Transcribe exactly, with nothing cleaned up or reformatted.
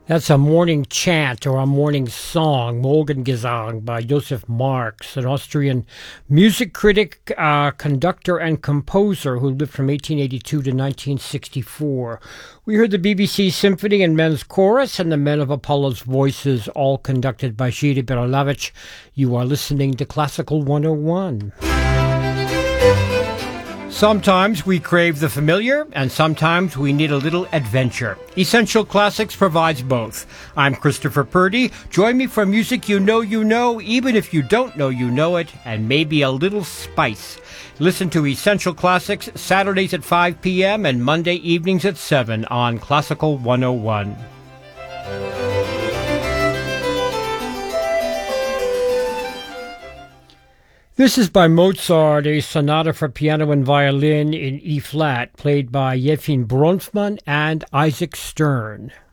That's a morning chant or a morning song, Morgengesang by Joseph Marx, an Austrian music critic, uh, conductor, and composer who lived from eighteen eighty-two to nineteen sixty-four. We heard the B B C Symphony and Men's Chorus and the Men of Apollo's Voices, all conducted by Jiří Bělohlávek. You are listening to Classical one oh one. Sometimes we crave the familiar, and sometimes we need a little adventure. Essential Classics provides both. I'm Christopher Purdy. Join me for music you know you know, even if you don't know you know it, and maybe a little spice. Listen to Essential Classics Saturdays at five p.m. and Monday evenings at seven on Classical one oh one. This is by Mozart, a sonata for piano and violin in E-flat, played by Yefim Bronfman and Isaac Stern.